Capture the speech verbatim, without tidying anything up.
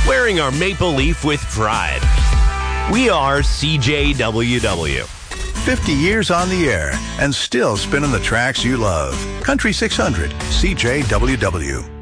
wearing our maple leaf with pride. We are C J W W. fifty years on the air and still spinning the tracks you love. Country six hundred, C J W W.